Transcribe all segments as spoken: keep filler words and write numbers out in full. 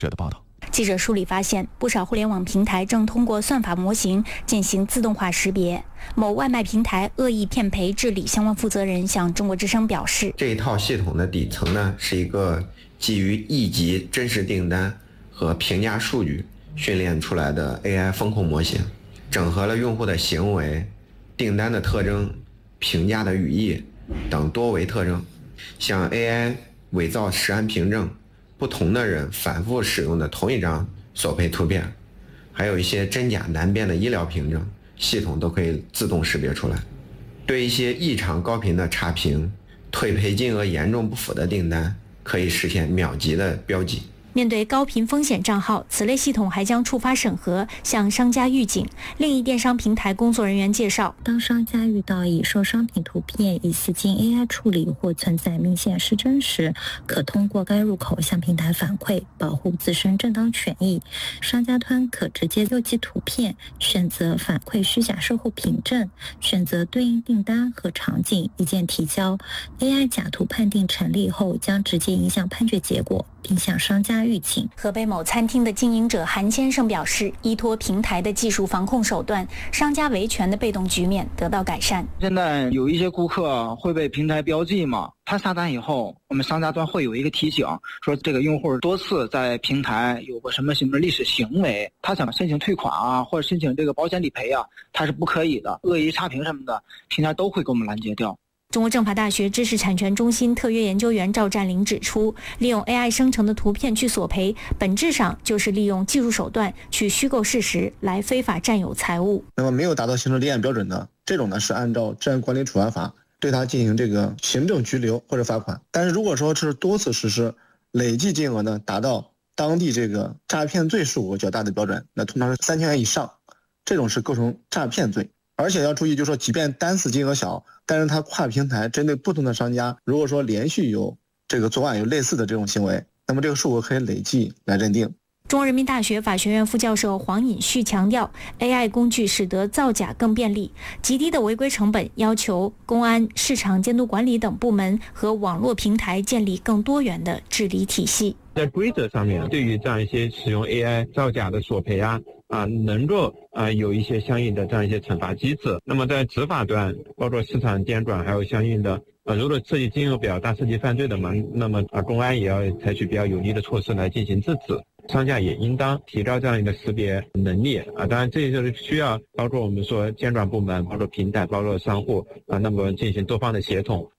者的报道。 记者梳理发现，不少互联网平台正通过算法模型进行自动化识别。某外卖平台恶意骗赔治理相关负责人向中国之声表示， 这一套系统的底层呢，是一个基于亿级真实订单和评价数据训练出来的 A I 风控模型，整合了用户的行为、订单的特征、评价的语义等多维特征，向 A I 伪造实案凭证，不同的人反复使用的同一张索赔图片，还有一些真假难辨的医疗凭证，系统都可以自动识别出来。对一些异常高频的差评、退赔金额严重不符的订单，可以实现秒级的标记。 面对高频风险账号，此类系统还将触发审核，向商家预警。另一电商平台工作人员介绍， 当商家遇到已售商品图片疑似经 A I 处理或存在明显失真时，可通过该入口向平台反馈，保护自身正当权益。商家端可直接邮寄图片，选择反馈虚假售后凭证，选择对应订单和场景，一键提交。A I 假图判定成立后，将直接影响判决结果，并向商家预警。 河北某餐厅的经营者韩先生表示，依托平台的技术防控手段，商家维权的被动局面得到改善。 现在有一些顾客会被平台标记嘛，他下单以后，我们商家端会有一个提醒，说这个用户多次在平台有过什么什么历史行为，他想申请退款啊，或者申请这个保险理赔啊，他是不可以的，恶意差评什么的，平台都会给我们拦截掉。 中国政法大学知识产权中心特约研究员赵占林指出，利用 A I 生成的图片去索赔，本质上就是利用技术手段去虚构事实，来非法占有财物。 那么没有达到行政立案标准的，这种呢是按照治安管理处罚法对他进行这个行政拘留或者罚款。但是如果说是多次实施，累计金额呢达到当地这个诈骗罪数额较大的标准，那通常是三千元以上，这种是构成诈骗罪。而且要注意，就是说即便单次金额小，但是它跨平台针对不同的商家，如果说连续有这个作案有类似的这种行为，那么这个数额可以累计来认定。 中国人民大学法学院副教授黄尹旭强调， A I 工具使得造假更便利，极低的违规成本要求公安、市场监督管理等部门和网络平台建立更多元的治理体系。 在规则上面，对于这样一些使用 A I 造假的索赔啊啊，能够啊有一些相应的这样一些惩罚机制。那么在执法端，包括市场监管，还有相应的呃，如果涉及金额比较大、涉及犯罪的嘛，那么啊公安也要采取比较有力的措施来进行制止。商家也应当提高这样一个识别能力啊，当然这就是需要包括我们说监管部门、包括平台、包括商户啊，那么进行多方的协同。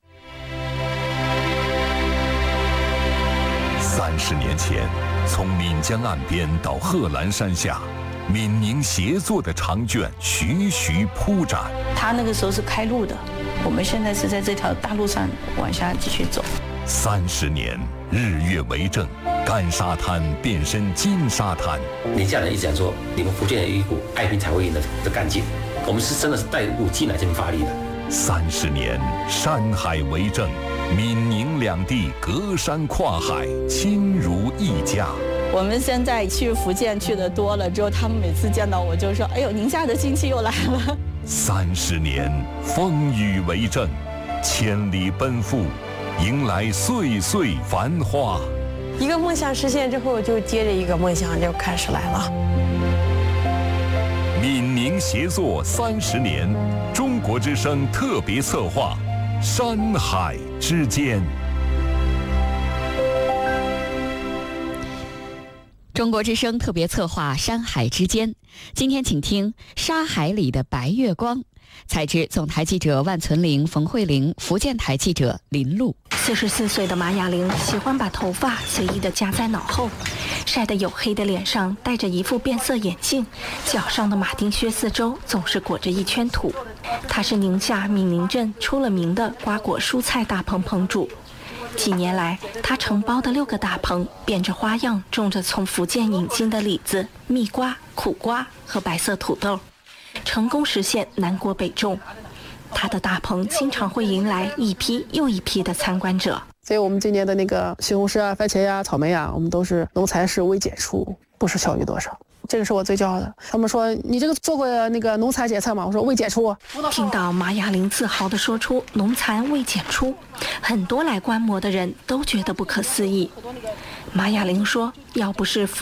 三十年前，从岷江岸边到贺兰山下，闽宁协作的长卷徐徐铺展。 他那个时候是开路的，我们现在是在这条大路上往下继续走。 三十年，日月为证，干沙滩变身金沙滩。 宁夏人一直讲说，你们福建有一股爱拼才会赢的的干劲，我们是真的是带入劲来这边发力的。 三十年，山海为证，闽宁两地隔山跨海，亲如一家。 我们现在去福建去的多了之后，他们每次见到我就说：“哎呦，宁夏的亲戚又来了。” 三十年，风雨为证，千里奔赴，迎来岁岁繁花。 一个梦想实现之后，就接着一个梦想就开始来了。 闽宁协作三十年，中国之声特别策划，山海之间。 中国之声特别策划《山海之间》，今天请听《沙海里的白月光》，采制总台记者万存玲、冯慧玲，福建台记者林璐。 四十四岁的马雅玲喜欢把头发随意地夹在脑后，晒得黝黑的脸上戴着一副变色眼镜，脚上的马丁靴四周总是裹着一圈土。她是宁夏闽宁镇出了名的瓜果蔬菜大棚棚主。几年来，他承包的六个大棚变着花样种着从福建引进的李子、蜜瓜、苦瓜和白色土豆，成功实现南国北种。他的大棚经常会迎来一批又一批的参观者。 所以我们今年的那个西红柿啊、番茄呀、草莓呀，我们都是农残是未检出，不是小于多少。这个是我最骄傲的。他们说你这个做过那个农残检测吗？我说未检出。 听到马雅玲自豪地说出农残未检出，很多来观摩的人都觉得不可思议。 马雅玲说，要不是